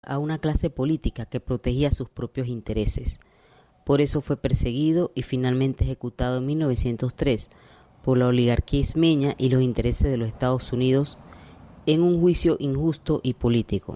a una clase política que protegía sus propios intereses. Por eso fue perseguido y finalmente ejecutado en 1903 por la oligarquía ismeña y los intereses de los Estados Unidos en un juicio injusto y político.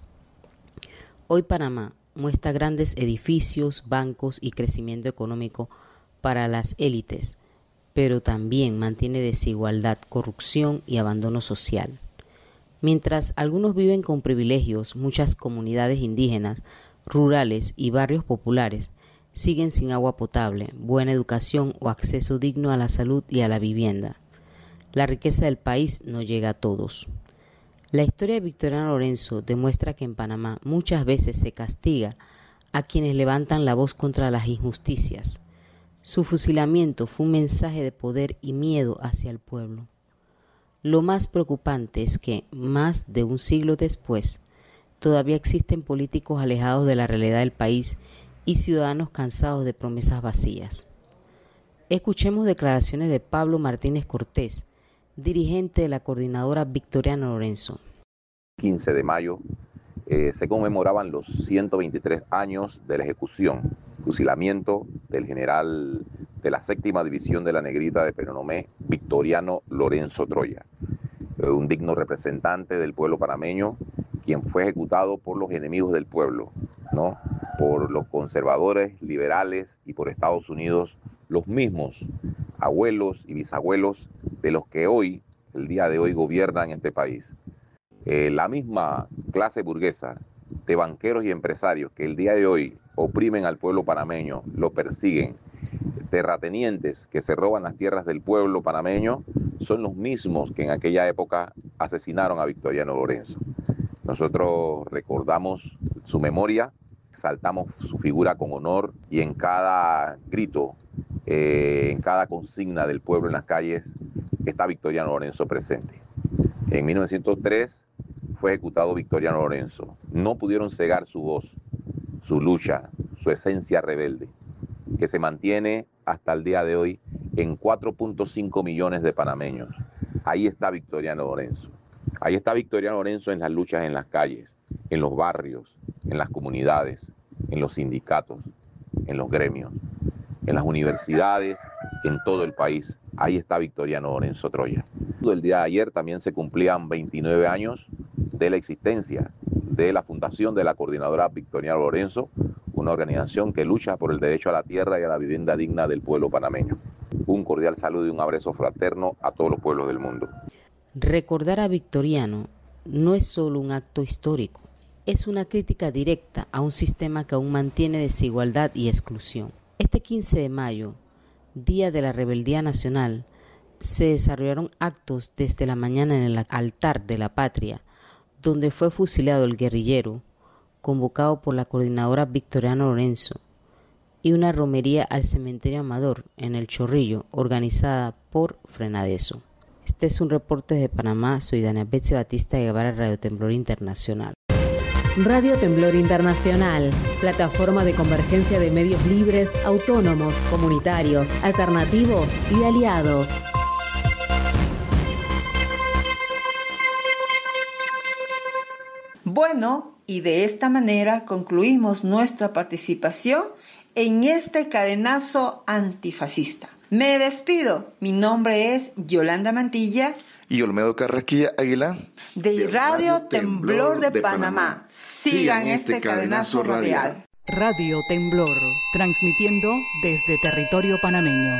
Hoy Panamá muestra grandes edificios, bancos y crecimiento económico para las élites, pero también mantiene desigualdad, corrupción y abandono social. Mientras algunos viven con privilegios, muchas comunidades indígenas, rurales y barrios populares siguen sin agua potable, buena educación o acceso digno a la salud y a la vivienda. La riqueza del país no llega a todos. La historia de Victoriano Lorenzo demuestra que en Panamá muchas veces se castiga a quienes levantan la voz contra las injusticias. Su fusilamiento fue un mensaje de poder y miedo hacia el pueblo. Lo más preocupante es que, más de un siglo después, todavía existen políticos alejados de la realidad del país y ciudadanos cansados de promesas vacías. Escuchemos declaraciones de Pablo Martínez Cortés, dirigente de la coordinadora Victoriano Lorenzo. 15 de mayo se conmemoraban los 123 años de la ejecución, fusilamiento del general de la 7ª División de la Negrita de Penonomé, Victoriano Lorenzo Troya, un digno representante del pueblo panameño, quien fue ejecutado por los enemigos del pueblo, ¿no? Por los conservadores, liberales y por Estados Unidos, los mismos abuelos y bisabuelos de los que hoy, el día de hoy, gobiernan este país. La misma clase burguesa de banqueros y empresarios que el día de hoy oprimen al pueblo panameño, lo persiguen, terratenientes que se roban las tierras del pueblo panameño, son los mismos que en aquella época asesinaron a Victoriano Lorenzo. Nosotros recordamos su memoria, exaltamos su figura con honor y en cada grito, en cada consigna del pueblo en las calles, está Victoriano Lorenzo presente. En 1903 fue ejecutado Victoriano Lorenzo. No pudieron cegar su voz, su lucha, su esencia rebelde, que se mantiene hasta el día de hoy en 4.5 millones de panameños. Ahí está Victoriano Lorenzo. Ahí está Victoriano Lorenzo en las luchas en las calles, en los barrios, en las comunidades, en los sindicatos, en los gremios, en las universidades, en todo el país. Ahí está Victoriano Lorenzo Troya. El día de ayer también se cumplían 29 años de la existencia de la fundación de la coordinadora Victoriano Lorenzo, una organización que lucha por el derecho a la tierra y a la vivienda digna del pueblo panameño. Un cordial saludo y un abrazo fraterno a todos los pueblos del mundo. Recordar a Victoriano no es solo un acto histórico, es una crítica directa a un sistema que aún mantiene desigualdad y exclusión. Este 15 de mayo, Día de la Rebeldía Nacional, se desarrollaron actos desde la mañana en el altar de la patria, donde fue fusilado el guerrillero, convocado por la coordinadora Victoriano Lorenzo, y una romería al cementerio Amador en El Chorrillo, organizada por Frenadeso. Este es un reporte de Panamá. Soy Dania Betsy Batista de Guevara, Radio Temblor Internacional. Radio Temblor Internacional, plataforma de convergencia de medios libres, autónomos, comunitarios, alternativos y aliados. Bueno, y de esta manera concluimos nuestra participación en este cadenazo antifascista. Me despido. Mi nombre es Yolanda Mantilla y Olmedo Carrasquilla Aguilar de Radio Temblor de Panamá. Sigan este cadenazo radial. Radio Temblor, transmitiendo desde territorio panameño.